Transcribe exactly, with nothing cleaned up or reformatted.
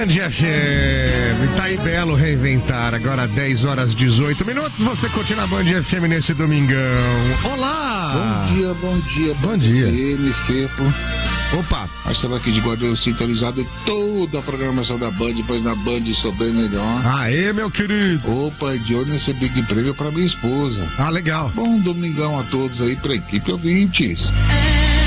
Band F M, tá aí belo reinventar, agora dez horas e dezoito minutos, você curte na Band F M nesse domingão. Olá! Bom dia, bom dia, bom dia. M, Cefo. Opa! Marcelo aqui de Guardião sintonizado em toda a programação da Band, pois na Band sou bem melhor. Aê, meu querido! Opa, de olho nesse Big Prêmio pra minha esposa. Ah, legal. Bom domingão a todos aí pra equipe ouvintes.